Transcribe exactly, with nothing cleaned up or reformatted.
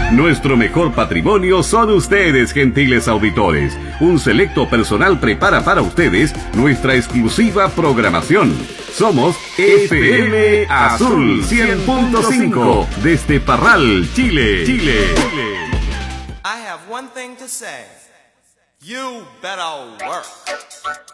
Nuestro mejor patrimonio son ustedes, gentiles auditores. Un selecto personal prepara para ustedes nuestra exclusiva programación. Somos F M Azul cien punto cinco desde Parral, Chile. Chile. I have one thing to say. You better work.